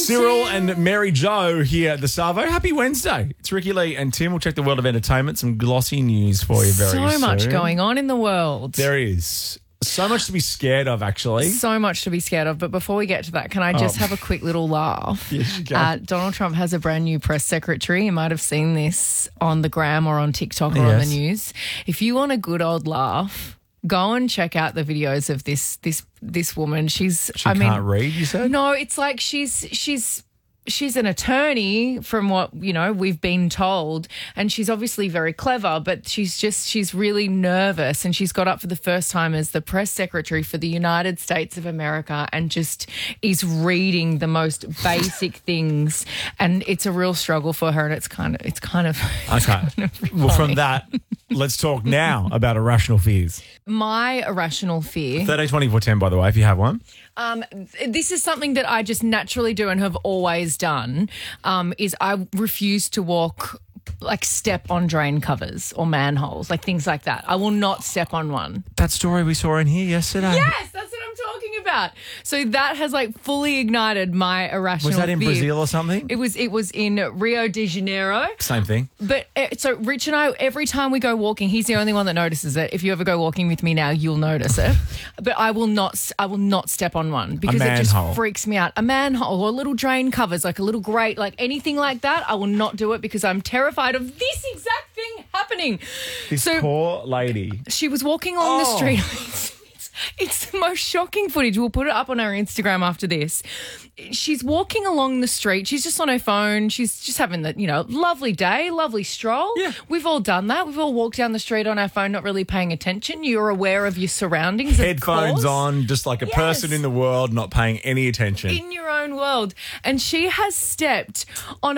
Cyril and Mary Jo here at the Savo. Happy Wednesday. It's Ricky Lee and Tim. We'll check the world of entertainment. Some glossy news for you very soon. So much going on in the world. There is. So much to be scared of, actually. So much to be scared of. But before we get to that, can I just have a quick little laugh? Yes, you can. Donald Trump has a brand new press secretary. You might have seen this on the gram or on TikTok or on the news. If you want a good old laugh, go and check out the videos of this woman. She can't read, you said? No, it's like she's an attorney from what, we've been told, and she's obviously very clever, but she's really nervous, and she's got up for the first time as the press secretary for the United States of America and just is reading the most basic things, and it's a real struggle for her, and it's kind of Okay. Well, from that, let's talk now about irrational fears. My irrational fear. 13-24-10, by the way, if you have one. This is something that I just naturally do and have always done, is I refuse to step on drain covers or manholes, like things like that. I will not step on one. That story we saw in here yesterday. Yes, that's what I'm talking about. So that has fully ignited my irrational Was that in fear. Brazil or something? It was in Rio de Janeiro. Same thing. But so Rich and I, every time we go walking, he's the only one that notices it. If you ever go walking with me now, you'll notice it. But I will not step on one because it just freaks me out. A manhole or little drain covers, like a little grate, like anything like that, I will not do it because I'm terrified of this exact thing happening. This poor lady. She was walking along the street. It's the most shocking footage. We'll put it up on our Instagram after this. She's walking along the street. She's just on her phone. She's just having the, lovely day, lovely stroll. Yeah. We've all done that. We've all walked down the street on our phone, not really paying attention. You're aware of your surroundings. Headphones on, just like a person in the world, not paying any attention. In your own world. And she has stepped on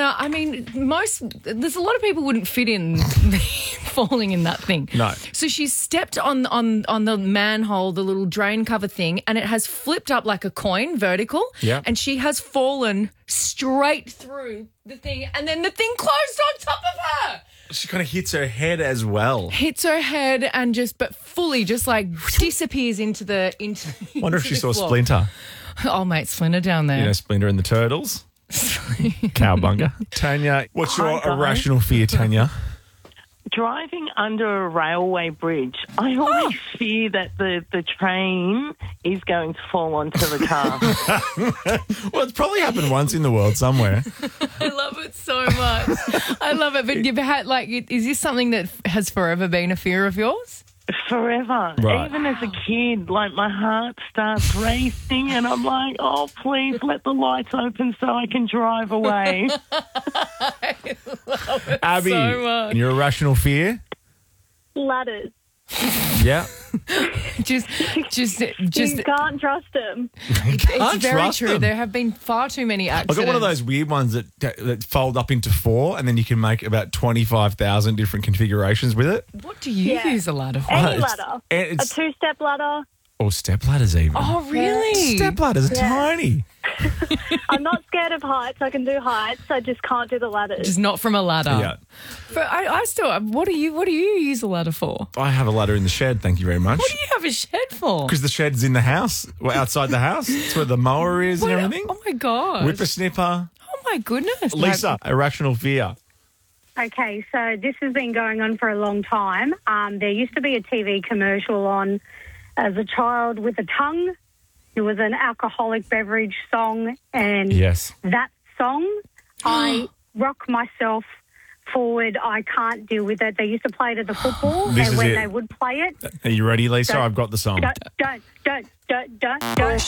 there's a lot of people wouldn't fit in falling in that thing. No. So she's stepped on the manhole, the little drain cover thing, and it has flipped up like a coin, vertical. Yeah. And she has fallen straight through the thing, and then the thing closed on top of her. She kind of hits her head as well. Hits her head and but fully disappears into the Wonder if she saw floor. Splinter. Oh, mate, Splinter down there. You know, Splinter and the Turtles. Cowbunga. Tanya, what's your irrational fear, Tanya? Driving under a railway bridge, I always fear that the train is going to fall onto the car. Well, it's probably happened once in the world somewhere. I love it so much. I love it. But you've had, is this something that has forever been a fear of yours? Forever. Right. Even as a kid, my heart starts racing and I'm like, oh, please let the lights open so I can drive away. I love it Abby, so much. your irrational fear? Ladders. Yeah. Just You can't trust them. it's very trust true. them. There have been far too many I accidents. got one of those weird ones that fold up into 4 and then you can make about 25,000 different configurations with it. What do you use a ladder for? Any it's- ladder. it's- A two-step ladder. Or step ladders even. Oh, really? Step ladders are tiny. I'm not scared of heights. I can do heights. I just can't do the ladders. Just not from a ladder. Yeah. But I still. What do you use a ladder for? I have a ladder in the shed, thank you very much. What do you have a shed for? Because the shed's in the house, outside the house. It's where the mower is and everything. Oh my god! Whippersnipper. Oh my goodness, Lisa, irrational fear. Okay, so this has been going on for a long time. There used to be a TV commercial on as a child with a tongue. It was an alcoholic beverage song, and Yes. that song, I rock myself forward. I can't deal with it. They used to play it at the football, This and is when it. they would play it, Are you ready, Lisa? Don't- I've got the song. don't.